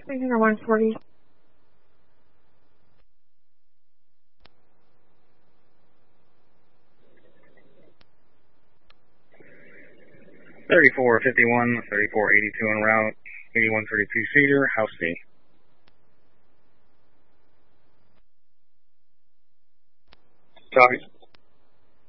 140. $34.51, $34.82 en route, 8132 Cedar, House D. Copy.